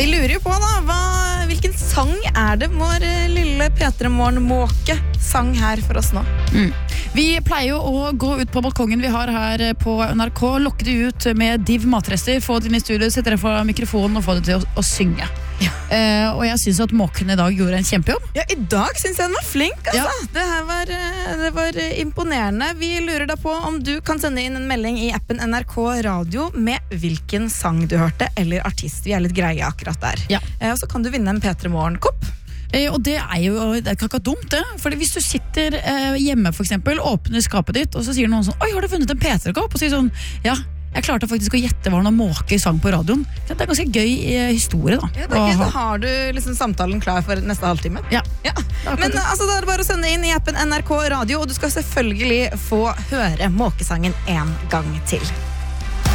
vi lurer jo på da, hvilken sang det vår lille P3 Morgen-måke sang her for oss nå? Vi pleier jo å gå ut på balkongen vi har her på NRK, lokke de ut med div matrester, få det inn i studio, sette det for mikrofonen og få det til å synge. Og jeg synes at måken i dag gjorde en kjempejobb. Ja, i dag synes jeg den var flink, altså. Ja. Det var imponerende. Vi lurer da på om du kan sende inn en melding i appen NRK Radio med hvilken sang du hørte, eller artist. Vi litt greie akkurat der. Ja. Og så kan du vinne en P3 Morgen-kopp. Og det jo det ikke dumt det. Fordi hvis du sitter hjemme for eksempel, åpner skapet ditt, og så sier noen sånn, oi, har du funnet en P3-kopp? Og sier sånn, ja, jeg klarte faktisk å gjette hva noen måker sang på radioen. Det en ganske gøy historie da. Ja, da har du liksom samtalen klar for neste halvtime. Ja. Men altså, da det bare å sende inn i appen NRK Radio, og du skal selvfølgelig få høre måkesangen en gang til.